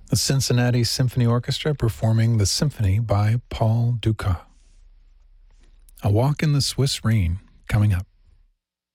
The Cincinnati Symphony Orchestra performing the symphony by Paul Dukas. A Walk in the Swiss Rain coming up.